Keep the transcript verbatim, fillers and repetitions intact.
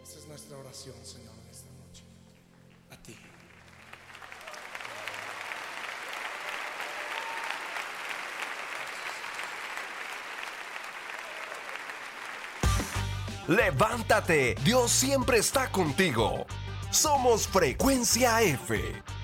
Esa es nuestra oración, Señor, en esta noche. A ti. Levántate, Dios siempre está contigo. Somos Frecuencia F.